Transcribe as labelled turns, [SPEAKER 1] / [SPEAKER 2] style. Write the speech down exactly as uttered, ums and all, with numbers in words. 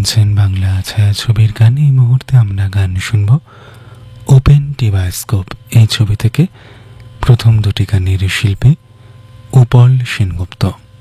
[SPEAKER 1] শুনছেন বাংলা ছায়াছবির গান। এই মুহূর্তে আমরা গান শুনব ওপেন টি বায়োস্কোপ এই ছবি থেকে। প্রথম দুটি গানের শিল্পী উপল সেনগুপ্ত।